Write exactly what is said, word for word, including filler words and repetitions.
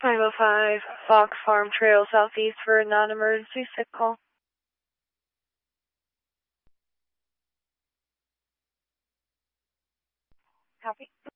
five oh five Fox Farm Trail Southeast for a non-emergency sick call. Copy.